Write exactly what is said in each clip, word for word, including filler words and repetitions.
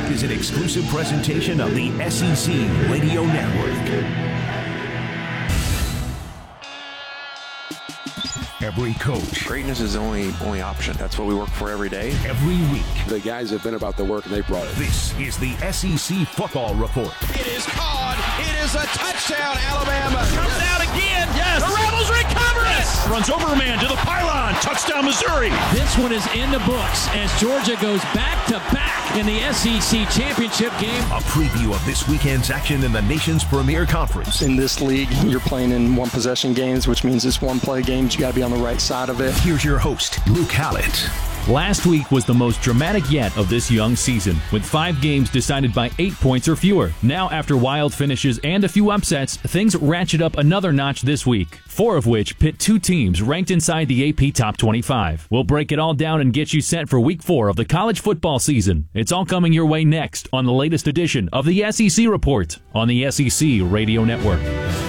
is an exclusive presentation of the S E C Radio Network. Every coach. Greatness is the only, only option. That's what we work for every day. Every week. The guys have been about the work and they brought it. This is the S E C Football Report. It is caught. It is a touchdown, Alabama. Comes out again. Yes. The Rebels recover it. Yes. Runs over a man to the pylon. Touchdown, Missouri. This one is in the books as Georgia goes back to back in the S E C championship game. A preview of this weekend's action in the nation's premier conference. In this league, you're playing in one possession games, which means it's one play games. You got to be on the right side of it. Here's your host, Luke Hallett. Last week was the most dramatic yet of this young season, with five games decided by eight points or fewer. Now, after wild finishes and a few upsets, things ratchet up another notch this week, four of which pit two teams ranked inside the A P Top twenty-five. We'll break it all down and get you set for week four of the college football season. It's all coming your way next on the latest edition of the S E C Report on the S E C Radio Network.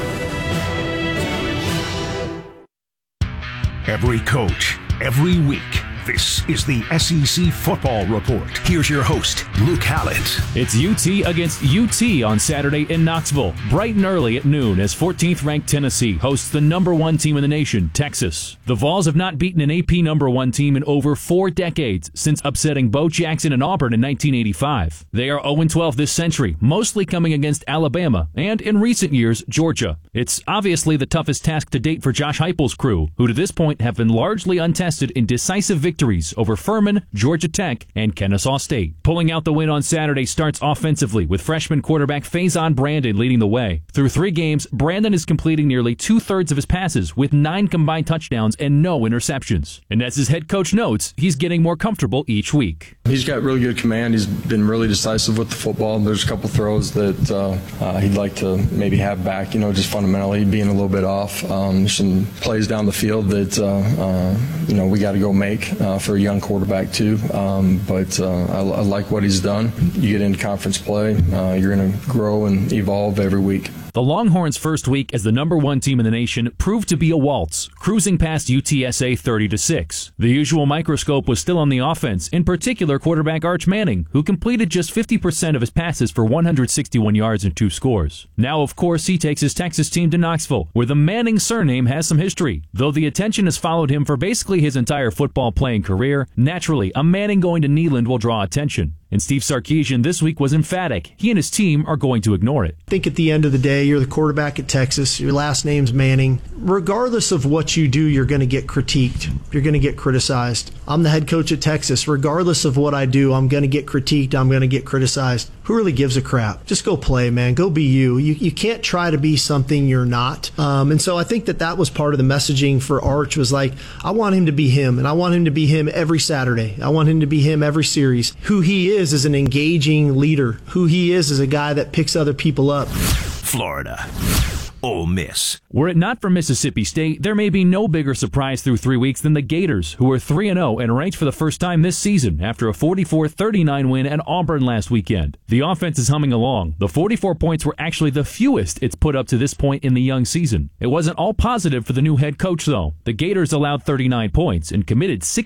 Every coach, every week. This is the S E C Football Report. Here's your host, Luke Hallett. It's U T against U T on Saturday in Knoxville, bright and early at noon as fourteenth-ranked Tennessee hosts the number one team in the nation, Texas. The Vols have not beaten an A P number one team in over four decades since upsetting Bo Jackson and Auburn in nineteen eighty-five. They are oh and twelve this century, mostly coming against Alabama and, in recent years, Georgia. It's obviously the toughest task to date for Josh Heupel's crew, who to this point have been largely untested in decisive victories victories over Furman, Georgia Tech, and Kennesaw State. Pulling out the win on Saturday starts offensively with freshman quarterback Faison Brandon leading the way. Through three games, Brandon is completing nearly two-thirds of his passes with nine combined touchdowns and no interceptions. And as his head coach notes, he's getting more comfortable each week. He's got really good command. He's been really decisive with the football. There's a couple throws that uh, uh, he'd like to maybe have back, you know, just fundamentally being a little bit off. Um, some plays down the field that, uh, uh, you know, we got to go make. Uh, for a young quarterback too, um, but uh, I, I like what he's done. You get into conference play, uh, you're going to grow and evolve every week. The Longhorns' first week as the number one team in the nation proved to be a waltz, cruising past U T S A thirty to six. The usual microscope was still on the offense, in particular quarterback Arch Manning, who completed just fifty percent of his passes for one hundred sixty-one yards and two scores. Now, of course, he takes his Texas team to Knoxville, where the Manning surname has some history. Though the attention has followed him for basically his entire football playing career, naturally, a Manning going to Neyland will draw attention. And Steve Sarkisian this week was emphatic. He and his team are going to ignore it. I think at the end of the day, you're the quarterback at Texas. Your last name's Manning. Regardless of what you do, you're going to get critiqued. You're going to get criticized. I'm the head coach at Texas. Regardless of what I do, I'm going to get critiqued. I'm going to get criticized. Who really gives a crap? Just go play, man. Go be you. You, you can't try to be something you're not. Um, and so I think that that was part of the messaging for Arch was like, I want him to be him, and I want him to be him every Saturday. I want him to be him every series. Who he is is an engaging leader. Who he is is a guy that picks other people up. Florida. Ole Miss. Were it not for Mississippi State, there may be no bigger surprise through three weeks than the Gators, who are three and oh and ranked for the first time this season after a forty-four thirty-nine win at Auburn last weekend. The offense is humming along. The forty-four points were actually the fewest it's put up to this point in the young season. It wasn't all positive for the new head coach, though. The Gators allowed thirty-nine points and committed six